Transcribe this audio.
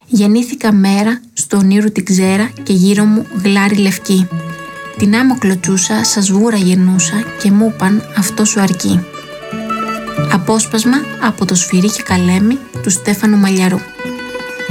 Γεννήθηκα μέρα, στο ονείρου την ξέρα και γύρω μου γλάρι λευκή. Την άμμο κλωτσούσα, σα σβούρα γυρνούσα και μου είπαν αυτό σου αρκεί. Απόσπασμα από το Σφυρί και Καλέμη του Στέφανου Μαλιαρού.